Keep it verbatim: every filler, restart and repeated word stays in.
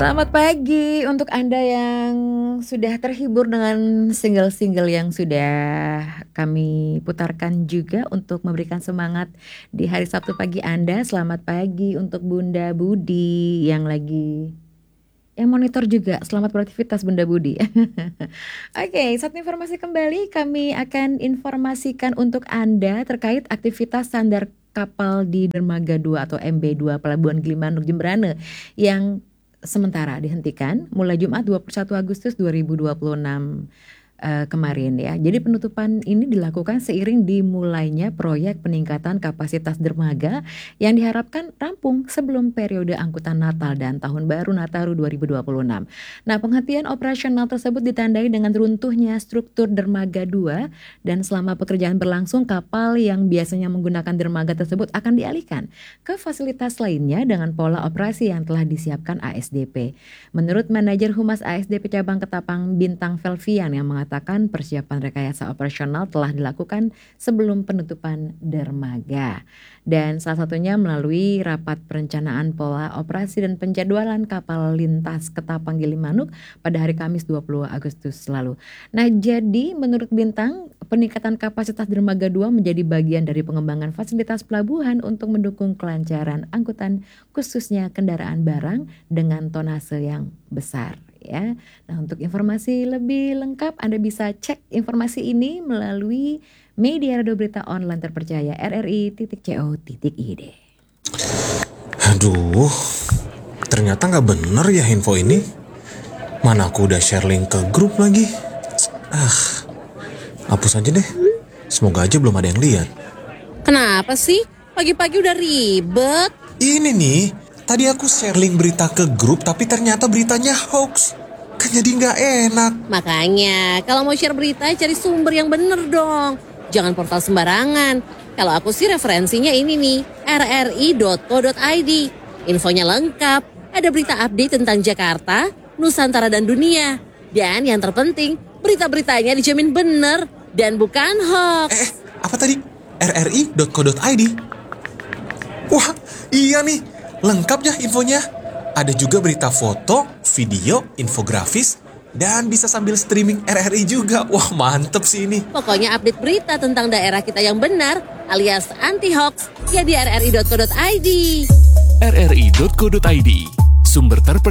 Selamat pagi untuk Anda yang sudah terhibur dengan single-single yang sudah kami putarkan juga untuk memberikan semangat di hari Sabtu pagi Anda. Selamat pagi untuk Bunda Budi yang lagi yang monitor juga. Selamat beraktivitas Bunda Budi. Oke, satu informasi kembali kami akan informasikan untuk Anda terkait aktivitas standar kapal di Dermaga dua atau M B dua Pelabuhan Gilimanuk Jemberana yang sementara dihentikan mulai Jumat dua puluh satu Agustus dua ribu dua puluh enam uh, kemarin ya. Jadi penutupan ini dilakukan seiring dimulainya proyek peningkatan kapasitas dermaga yang diharapkan rampung sebelum periode angkutan Natal dan Tahun Baru Nataru dua ribu dua puluh enam. Nah, penghentian operasional tersebut ditandai dengan runtuhnya struktur dermaga dua dan selama pekerjaan berlangsung kapal yang biasanya menggunakan dermaga tersebut akan dialihkan ke fasilitas lainnya dengan pola operasi yang telah disiapkan A S D P. Menurut manajer Humas A S D P Cabang Ketapang Bintang Velvian yang mengatakan persiapan rekayasa operasional telah dilakukan sebelum penutupan dermaga. Dan salah satunya melalui rapat perencanaan pola operasi dan penjadwalan kapal lintas Ketapang Gilimanuk pada hari Kamis dua puluh Agustus lalu. Nah, jadi menurut Bintang, peningkatan kapasitas dermaga dua menjadi bagian dari pengembangan fasilitas pelabuhan untuk mendukung kelancaran angkutan khususnya kendaraan barang dengan tonase yang besar. Ya, nah untuk informasi lebih lengkap Anda bisa cek informasi ini melalui media radio berita online terpercaya r r i titik co titik i d. Aduh, ternyata nggak bener ya info ini. Mana aku udah share link ke grup lagi. Ah, hapus aja deh. Semoga aja belum ada yang lihat. Kenapa sih? Pagi-pagi udah ribet. Ini nih, tadi aku share link berita ke grup tapi ternyata beritanya hoax. Kan jadi nggak enak. Makanya kalau mau share berita cari sumber yang bener dong. Jangan portal sembarangan. Kalau aku sih referensinya ini nih, r r i dot co dot i d. Infonya lengkap, ada berita update tentang Jakarta, Nusantara dan dunia. Dan yang terpenting, berita-beritanya dijamin bener dan bukan hoax. Eh, apa tadi? r r i dot co dot i d. Wah, iya nih. Lengkap ya infonya. Ada juga berita foto, video, infografis, dan bisa sambil streaming R R I juga. Wah, mantep sih ini. Pokoknya update berita tentang daerah kita yang benar alias anti-hoax ya di r r i dot co dot i d. r r i dot co dot i d, sumber terpercaya.